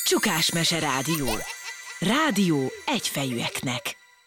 Csukásmese Rádió. Rádió egyfejűeknek.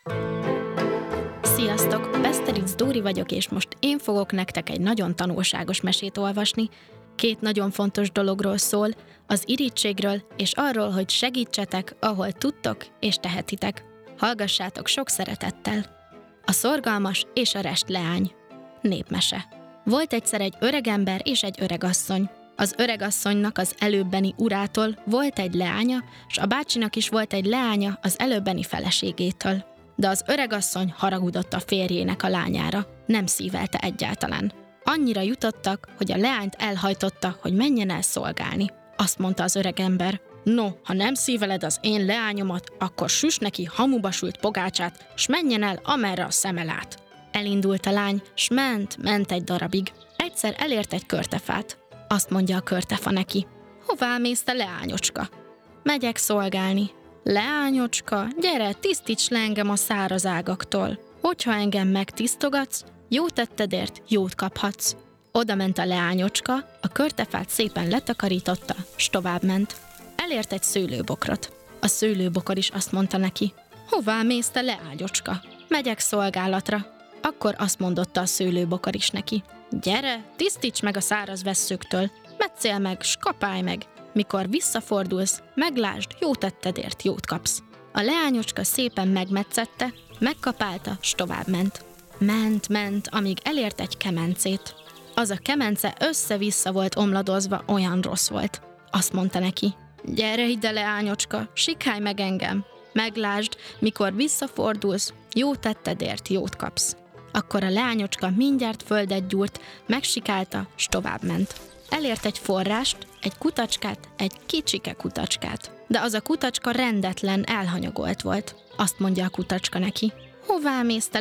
Sziasztok! Beszteric Dóri vagyok, és most én fogok nektek egy nagyon tanulságos mesét olvasni. Két nagyon fontos dologról szól, az irítségről és arról, hogy segítsetek, ahol tudtok és tehetitek. Hallgassátok sok szeretettel! A szorgalmas és a rest leány. Népmese. Volt egyszer egy öregember és egy öregasszony. Az öregasszonynak az előbbeni urától volt egy leánya, s a bácsinak is volt egy leánya az előbbeni feleségétől. De az öregasszony haragudott a férjének a lányára, nem szívelte egyáltalán. Annyira jutottak, hogy a leányt elhajtotta, hogy menjen el szolgálni. Azt mondta az öregember: no, ha nem szíveled az én leányomat, akkor süss neki hamuba sült pogácsát, s menjen el, amerre a szeme lát. Elindult a lány, s ment egy darabig. Egyszer elért egy körtefát. Azt mondja a körtefa neki: hová mész, te leányocska? Megyek szolgálni. Leányocska, gyere, tisztíts le engem a száraz ágaktól. Hogyha engem megtisztogatsz, jó tettedért jót kaphatsz. Oda ment a leányocska, a körtefát szépen letakarította, s továbbment. Elért egy szőlőbokrot. A szőlőbokor is azt mondta neki: hová mész, te leányocska? Megyek szolgálatra. Akkor azt mondotta a szőlőbokor is neki: gyere, tisztíts meg a száraz vesszőktől, metszél meg, s kapálj meg. Mikor visszafordulsz, meglásd, jó tettedért jót kapsz. A leányocska szépen megmetszette, megkapálta, s továbbment. Ment, amíg elért egy kemencét. Az a kemence össze-vissza volt omladozva, olyan rossz volt. Azt mondta neki: gyere ide, leányocska, sikálj meg engem. Meglásd, mikor visszafordulsz, jó tettedért jót kapsz. Akkor a leányocska mindjárt földet gyúrt, megsikálta, s továbbment. Elért egy forrást, egy kutacskát, egy kicsike kutacskát. De az a kutacska rendetlen, elhanyagolt volt. Azt mondja a kutacska neki: hová mész, te